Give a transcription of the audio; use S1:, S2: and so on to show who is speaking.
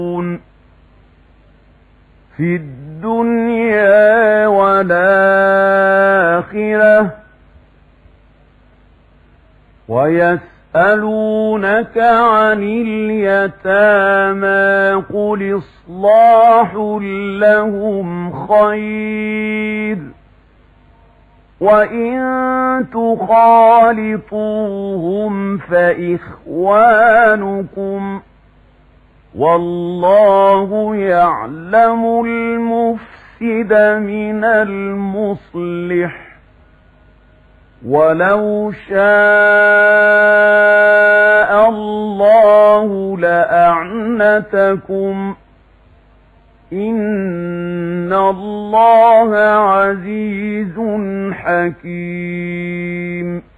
S1: في الدنيا والآخرة ويسألونك عن اليتامى قل إصلاح لهم خير وإن تخالطوهم فإخوانكم والله يعلم المفسد من المصلح ولو شاء الله لأعنتكم إن الله عزيز حكيم